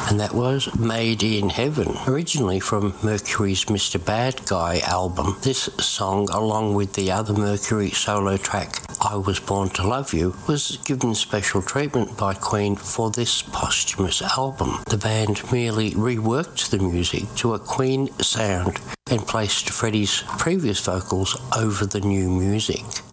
and that was Made in Heaven. Originally from Mercury's Mr. Bad Guy album, this song, along with the other Mercury solo track, I Was Born to Love You, was given special treatment by Queen for this posthumous album. The band merely reworked the music to a Queen sound and placed Freddie's previous vocals over the new music.